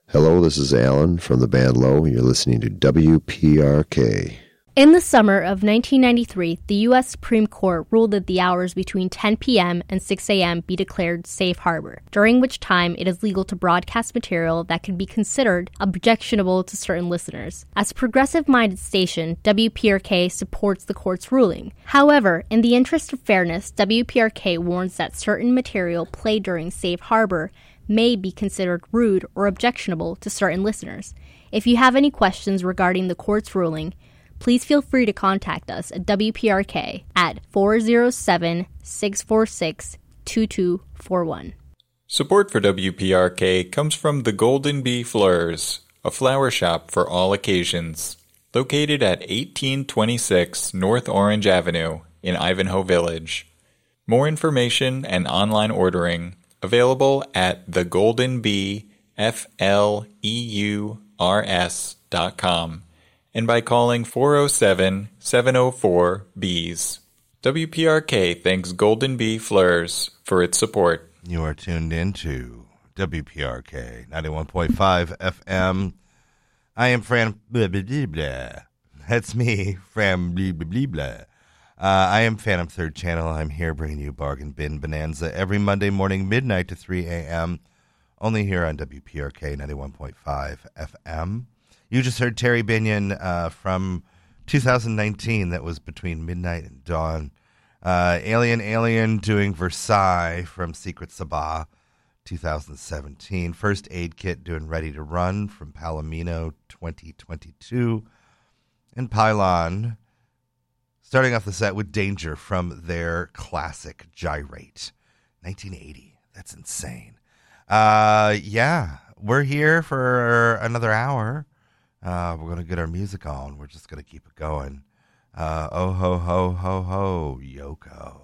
Hello, this is Alan from the band Low. You're listening to WPRK. In the summer of 1993, the U.S. Supreme Court ruled that the hours between 10 p.m. and 6 a.m. be declared safe harbor, during which time it is legal to broadcast material that could be considered objectionable to certain listeners. As a progressive-minded station, WPRK supports the court's ruling. However, in the interest of fairness, WPRK warns that certain material played during safe harbor may be considered rude or objectionable to certain listeners. If you have any questions regarding the court's ruling, please feel free to contact us at WPRK at 407-646-2241. Support for WPRK comes from the Golden Bee Fleurs, a flower shop for all occasions, located at 1826 North Orange Avenue in Ivanhoe Village. More information and online ordering available at thegoldenbeefleurs.com. and by calling 407-704-BEES. WPRK thanks Golden Bee Fleurs for its support. You are tuned into WPRK 91.5 FM. I am Fran... Blah, blah, blah, blah. That's me, Fran... Blah, blah, blah, blah. I am Phantom Third Channel. I'm here bringing you Bargain Bin Bonanza every Monday morning, midnight to 3 a.m., only here on WPRK 91.5 FM. You just heard Terry Binion from 2019. That was Between Midnight and Dawn. Alien doing Versailles from Secret Sabah, 2017. First Aid Kit doing Ready to Run from Palomino, 2022. And Pylon starting off the set with Danger from their classic Gyrate, 1980. That's insane. Yeah, we're here for another hour. We're going to get our music on. We're just going to keep it going. Oh, ho, ho, ho, ho, Yoko.